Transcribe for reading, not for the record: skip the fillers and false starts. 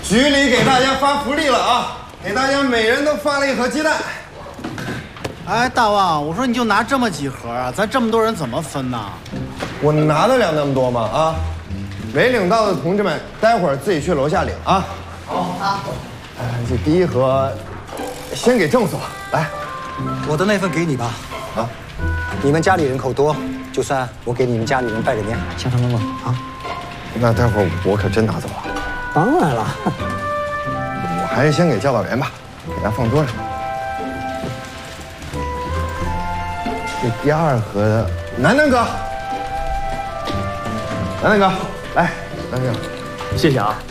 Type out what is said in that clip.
局里给大家发福利了啊！给大家每人都发了1盒鸡蛋。 哎，大旺，我说你就拿这么几盒啊，咱这么多人怎么分呢？ 我拿得了那么多吗？啊！没领到的同志们，待会儿自己去楼下领啊。好。这第1盒，先给郑所来。 我的那份给你吧。啊，你们家里人口多，就算我给你们家里人拜个年，相谈问问啊。 那待会儿我可真拿走了。 当然了。 我还是先给教导员吧，给他放桌上。这第2盒，楠楠哥，楠楠哥，来，楠楠哥， 谢谢啊。